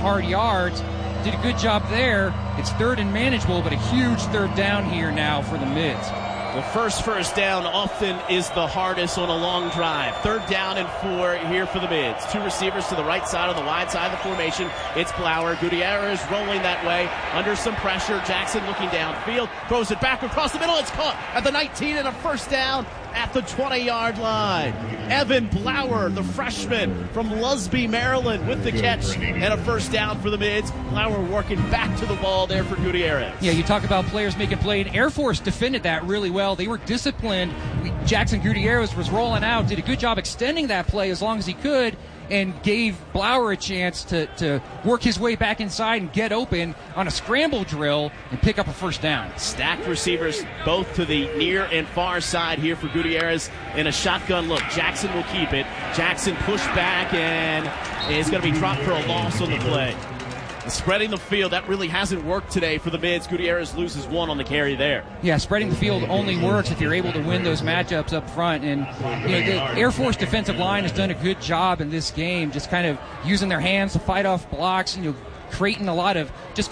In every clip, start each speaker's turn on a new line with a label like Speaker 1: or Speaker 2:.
Speaker 1: hard yards. Did a good job there. It's third and manageable, but a huge third down here now for the Mids.
Speaker 2: The first down often is the hardest on a long drive. Third down and 4 here for the Mids. Two receivers to the right side on the wide side of the formation. It's Blower. Gutierrez rolling that way under some pressure. Jackson looking downfield. Throws it back across the middle. It's caught at the 19 and a first down at the 20-yard line. Evan Blower, the freshman from Lusby, Maryland, with the catch and a first down for the Mids. Blower working back to the ball there for Gutierrez.
Speaker 1: Yeah, you talk about players making play, and Air Force defended that really well. They were disciplined. Jackson Gutierrez was rolling out, did a good job extending that play as long as he could, and gave Blower a chance to work his way back inside and get open on a scramble drill and pick up a first down.
Speaker 2: Stacked receivers both to the near and far side here for Gutierrez in a shotgun look. Jackson will keep it. Jackson pushed back and is going to be dropped for a loss on the play. Spreading the field, that really hasn't worked today for the Mids. Gutierrez loses one on the carry there.
Speaker 1: Yeah, spreading the field only works if you're able to win those matchups up front. And the Air Force defensive line has done a good job in this game, just kind of using their hands to fight off blocks, creating a lot of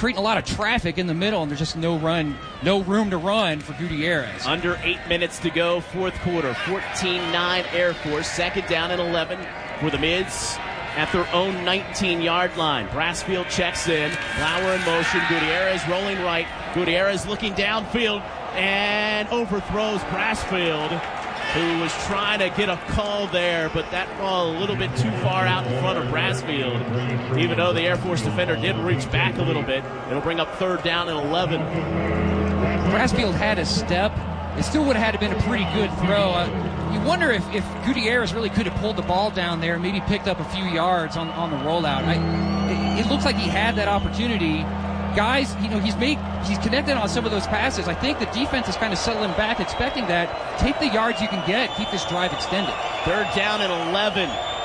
Speaker 1: traffic in the middle, and there's just no room to run for Gutierrez.
Speaker 2: Under 8 minutes to go, fourth quarter, 14-9 Air Force, second down and 11 for the Mids at their own 19-yard line. Brassfield checks in. Blower in motion. Gutierrez rolling right. Gutierrez looking downfield and overthrows Brassfield, who was trying to get a call there, but that ball a little bit too far out in front of Brassfield. Even though the Air Force defender did reach back a little bit, it'll bring up third down and 11.
Speaker 1: Brassfield had a step. It still would have had to been a pretty good throw. You wonder if Gutierrez really could have pulled the ball down there and maybe picked up a few yards on the rollout. It looks like he had that opportunity. Guys, he's connected on some of those passes. I think the defense is kind of settling back, expecting that. Take the yards you can get. Keep this drive extended.
Speaker 2: Third down and 11.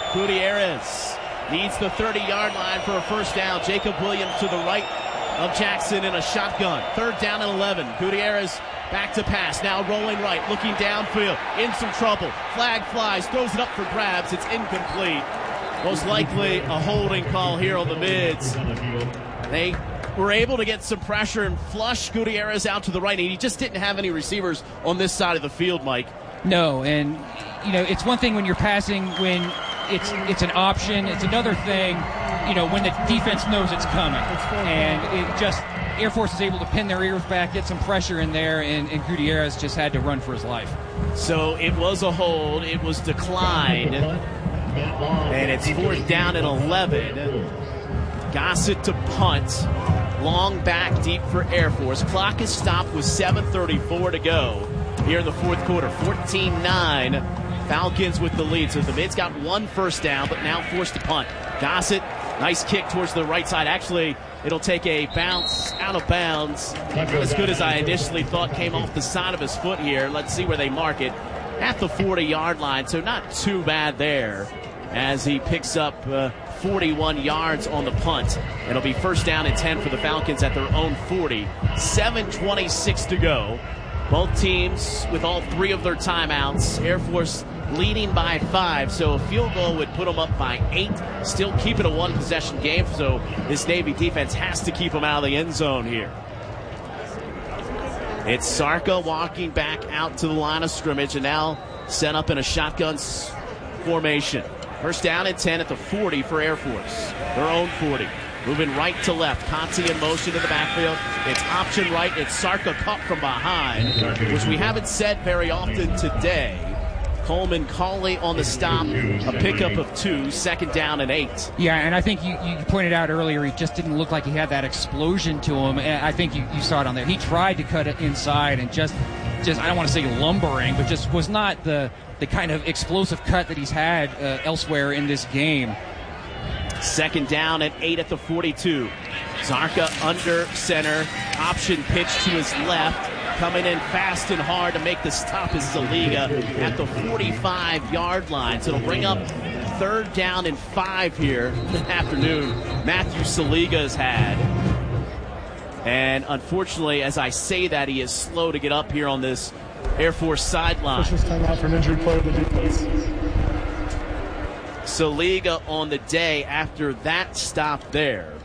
Speaker 2: Gutierrez needs the 30-yard line for a first down. Jacob Williams to the right of Jackson in a shotgun. Third down and 11. Gutierrez back to pass, now rolling right, looking downfield, in some trouble. Flag flies, throws it up for grabs. It's incomplete. Most likely a holding call here on the Mids. They were able to get some pressure and flush Gutierrez out to the right. And he just didn't have any receivers on this side of the field, Mike.
Speaker 1: No, and it's one thing when you're passing when it's an option. It's another thing, when the defense knows it's coming. And it just Air Force is able to pin their ears back, get some pressure in there, and Gutierrez just had to run for his life.
Speaker 2: So it was a hold. It was declined. And it's fourth down and 11. Gossett to punt. Long back deep for Air Force. Clock is stopped with 7:34 to go here in the fourth quarter. 14-9. Falcons with the lead. So the Mids got one first down, but now forced to punt. Gossett, nice kick towards the right side. Actually, it'll take a bounce out of bounds. As good as I initially thought, came off the side of his foot here. Let's see where they mark it. At the 40-yard line, so not too bad there as he picks up 41 yards on the punt. It'll be first down and 10 for the Falcons at their own 40. 7:26 to go. Both teams with all three of their timeouts. Air Force leading by 5, so a field goal would put them up by 8. Still keep it a one-possession game, so this Navy defense has to keep them out of the end zone here. It's Sarka walking back out to the line of scrimmage and now set up in a shotgun formation. First down and 10 at the 40 for Air Force, their own 40. Moving right to left. Conti in motion to the backfield. It's option right. It's Sarka caught from behind, which we haven't said very often today. Coleman Cauley on the stop. A pickup of 2. Second down and 8.
Speaker 1: Yeah, and I think you pointed out earlier he just didn't look like he had that explosion to him. And I think you saw it on there. He tried to cut it inside and just I don't want to say lumbering, but just was not the kind of explosive cut that he's had elsewhere in this game.
Speaker 2: Second down and 8 at the 42. Sarka under center. Option pitch to his left. Coming in fast and hard to make the stop is Saliga at the 45-yard line. So it'll bring up third down and 5 here this afternoon. Matthew Saliga has had. And unfortunately, as I say that, he is slow to get up here on this Air Force sideline.
Speaker 3: Officials time out for an injured player of the defense.
Speaker 2: Saliga on the day after that stop there.